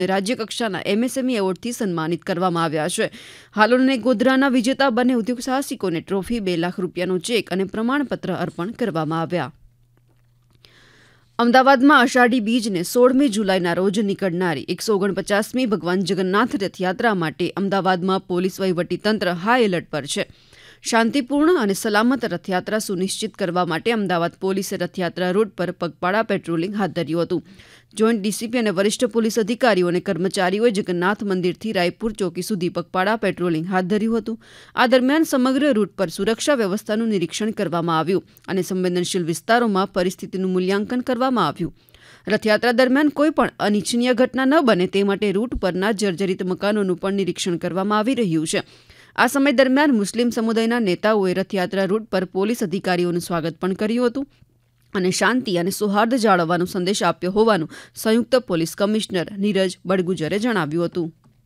રાજ્યકક્ષાના MSME એવોર્ડથી સન્માનિત કરવામાં આવ્યા છે. હાલોલ અને ગોધરાના વિજેતા બંને ઉદ્યોગ સાહસિકોને ટ્રોફી, 2 લાખ રૂપિયાનો ચેક અને પ્રમાણપત્ર અર્પણ કરવામાં આવ્યા. અમદાવાદમાં અષાઢી બીજને 16મી જુલાઈના રોજ નીકળનારી 149મી ભગવાન જગન્નાથ રથયાત્રા માટે અમદાવાદમાં પોલીસ વહીવટીતંત્ર હાઈ એલર્ટ પર છે. શાંતિપૂર્ણ અને સલામત રથયાત્રા સુનિશ્ચિત કરવા માટે અમદાવાદ પોલીસે રથયાત્રા રૂટ પર પગપાળા પેટ્રોલિંગ હાથ ધર્યું હતું. જોઈન્ટ ડીસીપી અને વરિષ્ઠ પોલીસ અધિકારીઓ અને કર્મચારીઓએ જગન્નાથ મંદિરથી રાયપુર ચોકી સુધી પગપાળા પેટ્રોલિંગ હાથ ધર્યું હતું. આ દરમિયાન સમગ્ર રૂટ પર સુરક્ષા વ્યવસ્થાનું નિરીક્ષણ કરવામાં આવ્યું અને સંવેદનશીલ વિસ્તારોમાં પરિસ્થિતિનું મૂલ્યાંકન કરવામાં આવ્યું. રથયાત્રા દરમિયાન કોઈ પણ અનિચ્છનીય ઘટના ન બને તે માટે રૂટ પરના જર્જરિત મકાનોનું પણ નિરીક્ષણ કરવામાં આવી રહ્યું છે. આ સમય દરમિયાન મુસ્લિમ સમુદાયના નેતાઓએ રથયાત્રા રૂટ પર પોલીસ અધિકારીઓનું સ્વાગત પણ કર્યું હતું અને શાંતિ અને સૌહાર્દ જાળવવાનો સંદેશ આપ્યો હોવાનું સંયુक्त પોલીસ કમિશનર નીરજ બડગુજરે જણાવ્યું હતું.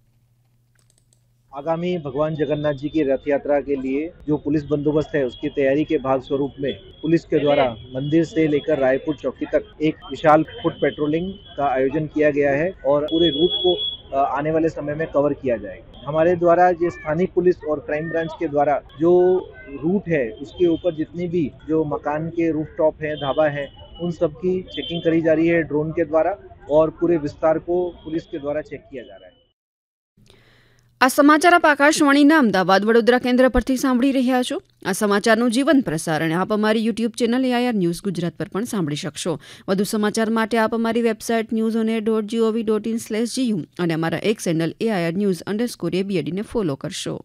आगामी भगवान जगन्नाथ जी की रथ यात्रा के लिए जो पुलिस बंदोबस्त है उसकी तैयारी के भाग स्वरूप में पुलिस के द्वारा मंदिर से लेकर रायपुर चौकी तक एक विशाल फुट पेट्रोलिंग का आयोजन किया गया है और पूरे रूट को आने वाले समय में कवर किया जाएगा. हमारे द्वारा जो स्थानीय पुलिस और क्राइम ब्रांच के द्वारा जो रूट है उसके ऊपर जितनी भी जो मकान के रूफटॉप है, ढाबा है, उन सब की चेकिंग करी जा रही है ड्रोन के द्वारा और पूरे विस्तार को पुलिस के द्वारा चेक किया जा रहा है. આ સમાચાર આપ આકાશવાણીના અમદાવાદ વડોદરા કેન્દ્ર પરથી સાંભળી રહ્યા છો. આ સમાચારનું જીવંત પ્રસારણ આપ અમારી YouTube channel AIR news Gujarat પર પણ સાંભળી શકશો. વધુ સમાચાર માટે આપ અમારી વેબસાઇટ newsonair.gov.in/gu અને અમારા એક્સ હેન્ડલ AIR_news_ABD ને ફોલો કરશો.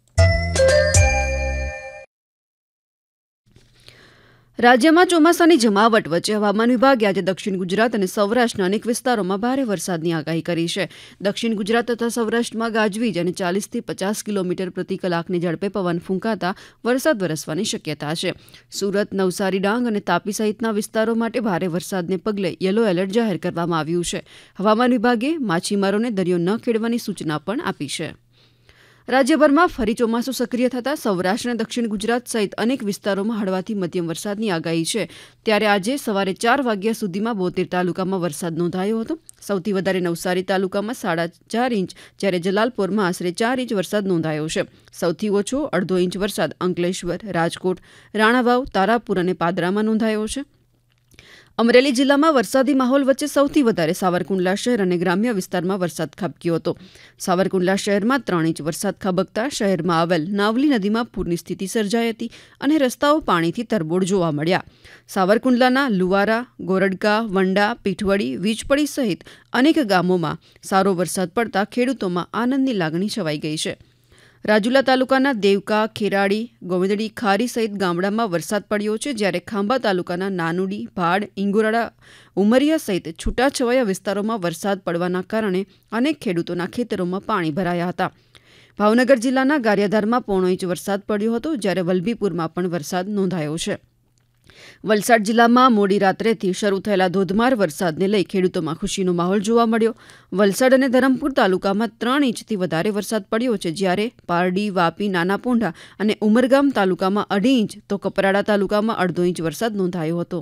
રાજ્યમાં ચોમાસાની જમાવટ વચ્ચે હવામાન વિભાગે આજે દક્ષિણ ગુજરાત અને સૌરાષ્ટ્રના અનેક વિસ્તારોમાં ભારે વરસાદની આગાહી કરી છે. દક્ષિણ ગુજરાત તથા સૌરાષ્ટ્રમાં ગાજવીજ અને 40થી 50 કિલોમીટર પ્રતિ કલાકની ઝડપે પવન ફૂંકાતા વરસાદ વરસવાની શક્યતા છે. સુરત, નવસારી, ડાંગ અને તાપી સહિતના વિસ્તારો માટે ભારે વરસાદને પગલે યલો એલર્ટ જાહેર કરવામાં આવ્યું છે. હવામાન વિભાગે માછીમારોને દરિયો ન ખેડવાની સૂચના પણ આપી છે. રાજ્યભરમાં ફરી ચોમાસું સક્રિય થતાં સૌરાષ્ટ્ર અને દક્ષિણ ગુજરાત સહિત અનેક વિસ્તારોમાં હળવાથી મધ્યમ વરસાદની આગાહી છે. ત્યારે આજે સવારે 4 વાગ્યા સુધીમાં 72 તાલુકામાં વરસાદ નોંધાયો હતો. સૌથી વધારે નવસારી તાલુકામાં 4.5 ઇંચ, જ્યારે જલાલપોરમાં આશરે 4 ઇંચ વરસાદ નોંધાયો છે. સૌથી ઓછો 1/2 ઇંચ વરસાદ અંકલેશ્વર, રાજકોટ, રાણાવાવ, તારાપુર અને પાદરામાં નોંધાયો છે. અમરેલી જિલ્લામાં વરસાદી માહોલ વચ્ચે સૌથી વધારે સાવરકુંડલા શહેર અને ગ્રામ્ય વિસ્તારમાં વરસાદ ખાબક્યો હતો. સાવરકુંડલા શહેરમાં 3 ઇંચ વરસાદ ખાબકતા શહેરમાં આવેલ નાવલી નદીમાં પૂરની સ્થિતિ સર્જાઈ હતી અને રસ્તાઓ પાણીથી તરબોળ જોવા મળ્યા. સાવરકુંડલાના લુવારા, ગોરડકા, વંડા, પીઠવડી, વીજપડી સહિત અનેક ગામોમાં સારો વરસાદ પડતા ખેડૂતોમાં આનંદની લાગણી છવાઈ ગઈ છે. રાજુલા તાલુકાના દેવકા, ખેરાડી, ગોવિંદડી, ખારી સહિત ગામડામાં વરસાદ પડ્યો છે, જ્યારે ખાંભા તાલુકાના નાનુડી, ભાડ, ઇંગોરાળા, ઉમરિયા સહિત છૂટાછવાયા વિસ્તારોમાં વરસાદ પડવાના કારણે અનેક ખેડૂતોના ખેતરોમાં પાણી ભરાયા હતા. ભાવનગર જિલ્લાના ગારિયાધારમાં 1/2 ઇંચ વરસાદ પડ્યો હતો, જ્યારે વલભીપુરમાં પણ વરસાદ નોંધાયો છે. વલસાડ જિલ્લામાં મોડી રાત્રેથી શરૂ થયેલા ધોધમાર વરસાદને લઈ ખેડૂતોમાં ખુશીનો માહોલ જોવા મળ્યો. વલસાડ અને ધરમપુર તાલુકામાં 3 ઇંચથી વધારે વરસાદ પડ્યો છે, જ્યારે પારડી, વાપી, નાના પોંઢા અને ઉમરગામ તાલુકામાં 2.5 ઇંચ તો કપરાડા તાલુકામાં 1/2 ઇંચ વરસાદ નોંધાયો હતો.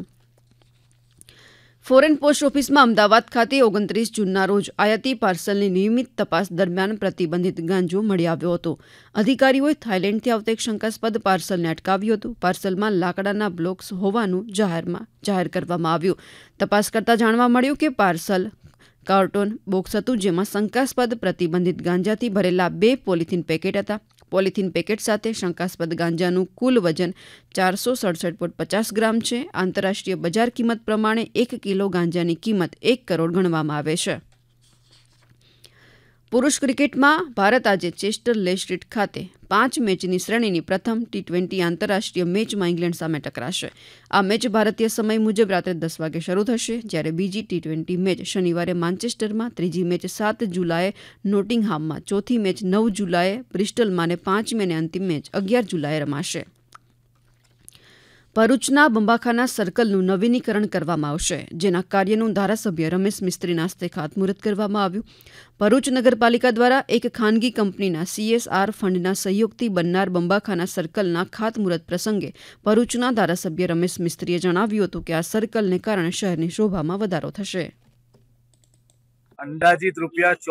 ફોરેન પોસ્ટ ઓફિસમાં અમદાવાદ ખાતે 29 જૂનના રોજ આયાતી પાર્સલની નિયમિત તપાસ દરમિયાન પ્રતિબંધિત ગાંજો મળી આવ્યો હતો. અધિકારીઓએ થાઇલેન્ડથી આવતા એક શંકાસ્પદ પાર્સલને અટકાવ્યું હતું. પાર્સલમાં લાકડાના બ્લોક્સ હોવાનું જાહેર કરવામાં આવ્યું. તપાસ કરતા જાણવા મળ્યું કે પાર્સલ કાર્ટૂન બોક્સ હતું, જેમાં શંકાસ્પદ પ્રતિબંધિત ગાંજાથી ભરેલા 2 પોલિથીન પેકેટ હતા. પોલિથીન પેકેટ સાથે શંકાસ્પદ ગાંજાનું કુલ વજન 467.50 ગ્રામ છે. આંતરરાષ્ટ્રીય બજાર કિંમત પ્રમાણે 1 કિલો ગાંજાની કિંમત 1 કરોડ ગણવામાં આવે છે. પુરુષ ક્રિકેટમાં ભારત આજે ચેસ્ટર લે સ્ટ્રીટ ખાતે 5 મેચની શ્રેણીની પ્રથમ T20 આંતરરાષ્ટ્રીય મેચમાં ઇંગ્લેન્ડ સામે ટકરાશે. આ મેચ ભારતીય સમય મુજબ રાત્રે 10 વાગે શરૂ થશે, જ્યારે બીજી T20 મેચ શનિવારે માન્ચેસ્ટરમાં, ત્રીજી મેચ 7 જુલાઈએ નોટિંગહામમાં, ચોથી મેચ 9 જુલાઈએ બ્રિસ્ટલમાં અને 5મી અને અંતિમ મેચ 11 જુલાઈએ રમાશે. ભરૂચના બંબાખાના સર્કલનું નવીનીકરણ કરવામાં આવશે, જેના કાર્યનું ધારાસભ્ય રમેશ મિસ્ત્રીના હસ્તે ખાતમુહૂર્ત કરવામાં આવ્યું. ભરૂચ નગરપાલિકા દ્વારા એક ખાનગી કંપનીના CSR ફંડના સહયોગથી બનનાર બંબાખાના સર્કલના ખાતમુહૂર્ત પ્રસંગે ભરૂચના ધારાસભ્ય રમેશ મિસ્ત્રીએ જણાવ્યું હતું કે આ સર્કલને કારણે શહેરની શોભામાં વધારો થશે. અંદાજિત રૂપિયા